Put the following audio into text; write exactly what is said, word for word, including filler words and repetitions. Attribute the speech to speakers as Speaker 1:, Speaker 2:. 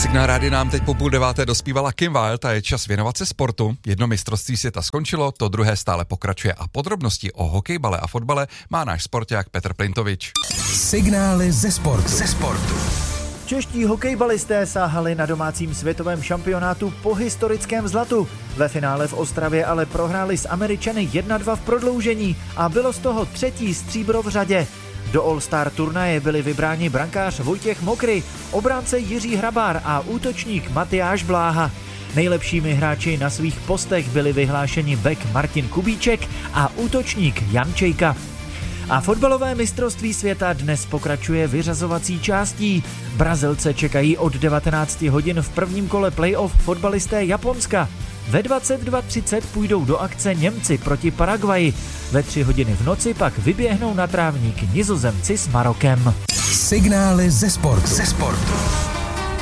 Speaker 1: Signál rádi nám teď po půl deváté dospívala Kim Wilde a je čas věnovat se sportu. Jedno mistrovství světa skončilo, to druhé stále pokračuje a podrobnosti o hokejbale a fotbale má náš sporták Petr Plintovič.
Speaker 2: Signály ze sportu. Ze sportu.
Speaker 3: Čeští hokejbalisté sáhali na domácím světovém šampionátu po historickém zlatu. Ve finále v Ostravě ale prohráli s Američany jedna dva v prodloužení a bylo z toho třetí stříbro v řadě. Do All-Star turnaje byli vybráni brankář Vojtěch Mokry, obránce Jiří Hrabár a útočník Matyáš Bláha. Nejlepšími hráči na svých postech byli vyhlášeni bek Martin Kubíček a útočník Jan Čejka. A fotbalové mistrovství světa dnes pokračuje vyřazovací částí. Brazilce čekají od devatenácti hodin v prvním kole playoff fotbalisté Japonska. Ve dvacet dva třicet půjdou do akce Němci proti Paraguayi. Ve tři hodiny v noci pak vyběhnou na trávník Nizozemci s Marokem.
Speaker 2: Signály ze sportu. Ze sportu.